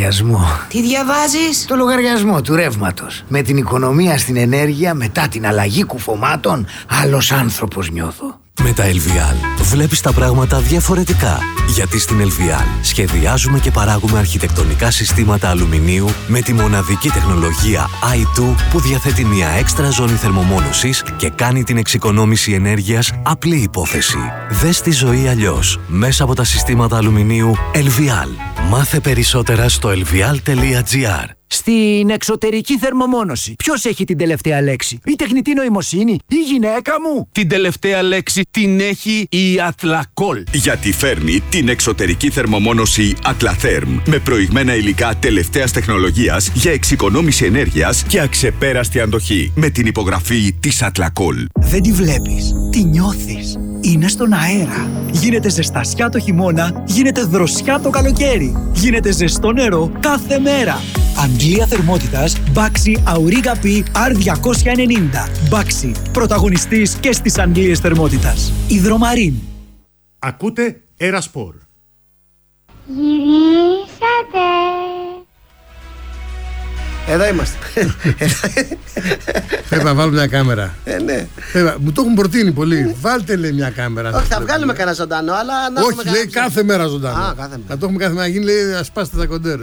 λογαριασμό. Τι διαβάζεις? Το λογαριασμό του ρεύματος. Με την οικονομία στην ενέργεια, μετά την αλλαγή κουφωμάτων, άλλος άνθρωπος νιώθω. Με τα LVL βλέπεις τα πράγματα διαφορετικά. Γιατί στην LVL σχεδιάζουμε και παράγουμε αρχιτεκτονικά συστήματα αλουμινίου με τη μοναδική τεχνολογία i2 που διαθέτει μια έξτρα ζώνη θερμομόνωσης και κάνει την εξοικονόμηση ενέργειας απλή υπόθεση. Δες τη ζωή αλλιώς μέσα από τα συστήματα αλουμινίου LVL. Μάθε περισσότερα στο lvl.gr. Στην εξωτερική θερμομόνωση, ποιος έχει την τελευταία λέξη? Η τεχνητή νοημοσύνη, η γυναίκα μου? Την τελευταία λέξη την έχει η Atlacool. Γιατί φέρνει την εξωτερική θερμομόνωση Atlatherm με προηγμένα υλικά τελευταίας τεχνολογίας για εξοικονόμηση ενέργειας και αξεπέραστη αντοχή. Με την υπογραφή της Atlacool. Δεν τη βλέπεις, τη νιώθεις. Είναι στον αέρα. Γίνεται ζεστασιά το χειμώνα, γίνεται δροσιά το καλοκαίρι. Γίνεται ζεστό νερό κάθε μέρα. Αγγλία θερμότητας Baxi Auriga P R290. Baxi, πρωταγωνιστής και στις αγγλίες θερμότητας. Υδρομαρίν. Ακούτε Ερασπορ. Γυρίσατε. Εδώ είμαστε. Πρέπει να βάλουμε μια κάμερα. Ναι. Μου το έχουν προτείνει πολύ. Βάλτε, λέει, μια κάμερα. Όχι, θα βγάλουμε κανένα ζωντανό, αλλά να. Όχι, λέει κάθε μέρα ζωντανό. Κάθε μέρα. Θα το έχουμε κάθε μέρα. Γίνει, λέει, ασπάστε τα κοντέρ.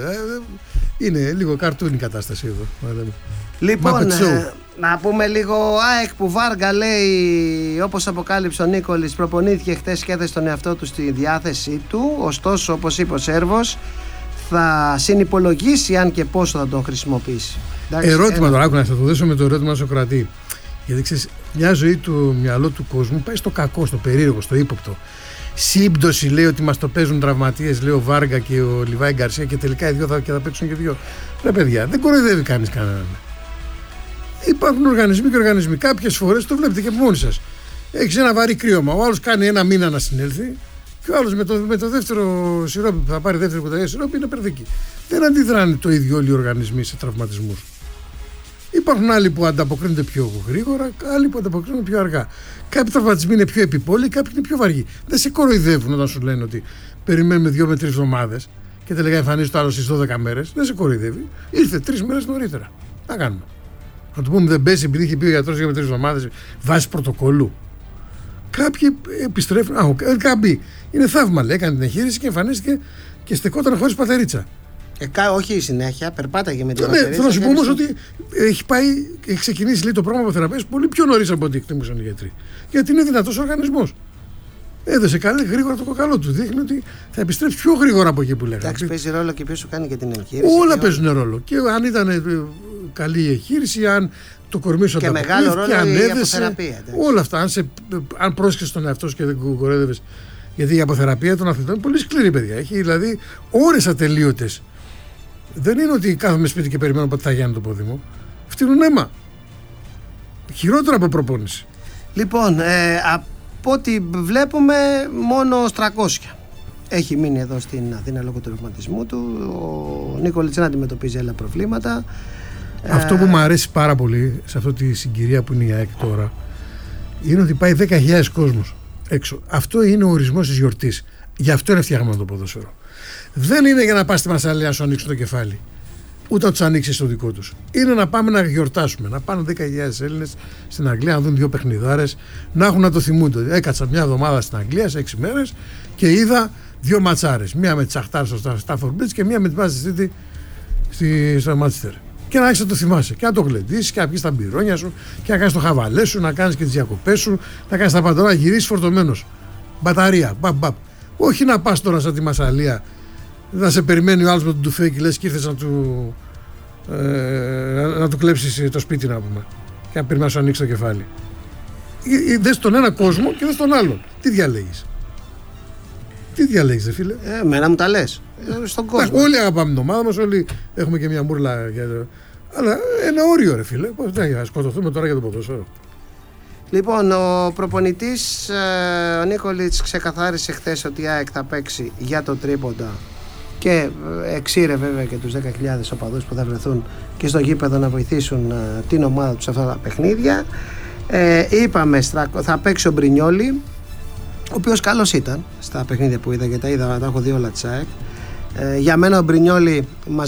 Είναι λίγο καρτούνι η κατάσταση εδώ. Λοιπόν, να πούμε λίγο ΑΕΚ που Βάργα λέει, όπως αποκάλυψε ο Νίκολης, προπονήθηκε χτες και έθεσε τον εαυτό του στη διάθεσή του. Ωστόσο, όπως είπε ο Σέρβος, θα συνυπολογίσει αν και πόσο θα τον χρησιμοποιήσει. Ερώτημα τώρα, άκουνα, θα το δώσω με το ερώτημα Σοκρατή. Γιατί ξέρεις, μια ζωή του μυαλό του κόσμου πάει στο κακό, στο περίεργο, στο ύποπτο. Σύμπτωση λέει ότι μας το παίζουν τραυματίες, λέει ο Βάργα και ο Λιβάη Γκαρσία, και τελικά οι δύο θα παίξουν και δύο. Ρε παιδιά, δεν κοροϊδεύει κανείς κανέναν. Υπάρχουν οργανισμοί και οργανισμοί. Κάποιες φορές το βλέπετε και από μόνοι σας. Έχεις ένα βαρύ κρύωμα. Ο άλλος κάνει ένα μήνα να συνέλθει, και ο άλλος με το δεύτερο σιρόπι που θα πάρει δεύτερη κουταλιά σιρόπι είναι περδική. Δεν αντιδράνε το ίδιο όλοι οι οργανισμοί σε τραυματισμούς. Υπάρχουν άλλοι που ανταποκρίνονται πιο γρήγορα, άλλοι που ανταποκρίνονται πιο αργά. Κάποιοι τραυματισμοί είναι πιο επιπόλαιοι, κάποιοι είναι πιο βαριοί. Δεν σε κοροϊδεύουν όταν σου λένε ότι περιμένουμε 2 με 3 εβδομάδες και τελικά εμφανίζεται το άλλο στις 12 μέρες. Δεν σε κοροϊδεύει. Ήρθε 3 μέρες νωρίτερα. Τι να κάνουμε? Να του πούμε δεν πέσει επειδή είχε πει ο γιατρός για 2 με 3 εβδομάδες, βάσει πρωτοκόλλου. Κάποιοι επιστρέφουν. Κάποιοι είναι θαύμα, λέει, έκανε την εγχείρηση και εμφανίστηκε και στεκόταν χωρίς πατερίτσα. Όχι συνέχεια, περπάταγε με την πατερίτσα. Θέλω να σου πω όμως ότι έχει ξεκινήσει, λέει, το πρόγραμμα αποθεραπείας πολύ πιο νωρίς από ό,τι εκτιμούσαν οι γιατροί. Γιατί είναι δυνατός ο οργανισμός. Έδωσε γρήγορα το κοκαλό του. Δείχνει ότι θα επιστρέψει πιο γρήγορα από εκεί που λέγανε. Εντάξει, παίζει ρόλο και ποιος σου κάνει και την εγχείρηση. Όλα παίζουν ρόλο. Και αν ήταν καλή η εγχείρηση, αν το κορμί σου ανταποκρίθηκε, αν έδεσε. Όλα αυτά. Αν πρόσχεσαι τον εαυτό σου και δεν κοροϊδεύεις. Γιατί η αποθεραπεία των αθλητών είναι πολύ σκληρή, παιδιά. Έχει δηλαδή ώρες ατελείωτες. Δεν είναι ότι κάθομαι σπίτι και περιμένω πότε θα γίνει το πόδι μου. Φτύνουν αίμα. Χειρότερα από προπόνηση. Λοιπόν, από ό,τι βλέπουμε, μόνο 300 έχει μείνει εδώ στην Αθήνα λόγω του ρευματισμού του. Ο Νίκολης δεν αντιμετωπίζει άλλα προβλήματα. Αυτό που μου αρέσει πάρα πολύ σε αυτή τη συγκυρία που είναι η ΑΕΚ τώρα είναι ότι πάει 10.000 κόσμος έξω. Αυτό είναι ο ορισμός της γιορτής. Γι' αυτό είναι φτιαγμένο το ποδόσφαιρο. Δεν είναι για να πας στη Μασσαλία να σου ανοίξουν το κεφάλι, ούτε να τους ανοίξεις το δικό τους. Είναι να πάμε να γιορτάσουμε. Να πάνε 10.000 Έλληνες στην Αγγλία να δουν 2 παιχνιδάρες, να έχουν να το θυμούνται. Έκατσα μια εβδομάδα στην Αγγλία σε 6 μέρες και είδα 2 ματσάρες. Μία με τη Σαχτάρ στο Stafford Bridge και μία με τη Manchester City στο Manchester. Και να έχεις να το θυμάσαι και να το γλεντήσεις και να πεις τα μπυρόνια σου και να κάνεις το χαβαλέ σου, να κάνεις και τις διακοπές σου, να κάνεις τα παντόρα, να γυρίσεις φορτωμένος. Μπαταρία, μπαμπ. Όχι να πας τώρα σαν τη Μασσαλία, να σε περιμένει ο άλλος με τον τουφέκι, λες και ήρθες να του κλέψεις το σπίτι, να πούμε, και να περιμένεις να σου ανοίξει το κεφάλι. Δες τον ένα κόσμο και δες τον άλλον. Τι διαλέγεις? Τι διαλέγεις, δε φίλε? Εμένα μου τα λες. Στον κόσμο. Όλοι αγαπάμε την ομάδα μας, όλοι έχουμε και μια μούρλα. Αλλά ένα όριο, ρε φίλε. Πώς θα σκοτωθούμε τώρα για το ποδόσφαιρο? Λοιπόν, ο προπονητής ο Νίκολιτς ξεκαθάρισε χθες ότι η ΑΕΚ θα παίξει για το τρίποντα και εξήρε βέβαια και τους 10.000 οπαδούς που θα βρεθούν και στο γήπεδο να βοηθήσουν την ομάδα τους σε αυτά τα παιχνίδια. Είπαμε, θα παίξει ο Μπρινιόλι, ο οποίος καλός ήταν στα παιχνίδια που είδα, και τα έχω δει όλα της ΑΕΚ. Για μένα ο Μπρινιόλι